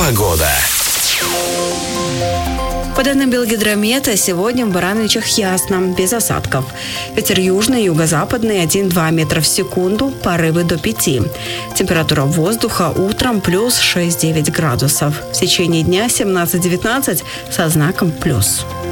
Погода. По данным Белгидромета, сегодня в Барановичах ясно, без осадков. Ветер южный, юго-западный 1-2 метра в секунду, порывы до 5. Температура воздуха утром плюс 6-9 градусов. В течение дня 17-19 со знаком плюс.